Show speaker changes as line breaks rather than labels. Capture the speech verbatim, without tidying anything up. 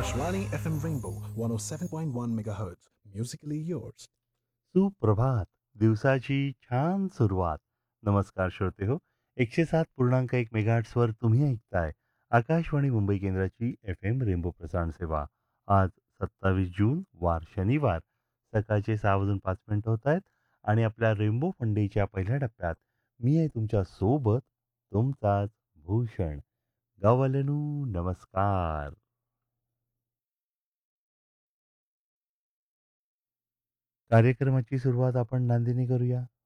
Akashvani F M Rainbow one oh seven point one megahertz. Musically yours.
सुप्रभात. दिवसाची छान सुरुवात. नमस्कार श्रोते हो. एकशे सात पूर्णांक एक मेगाहर्ट्झवर तुम्ही ऐकताय आकाशवाणी मुंबई केंद्राची एफ एम रेनबो प्रसारण सेवा. आज सत्तावीस जून वार शनिवार सकाळचे सहा वाजून पाच मिनिटं होत आहेत आणि आपल्या रेनबो फंडेच्या पहिल्या टप्प्यात मी आहे तुमच्या सोबत तुमचाच भूषण. गाववाल्यानू नमस्कार. कार्यक्रमाची सुरुवात आपण नांदीने करूया.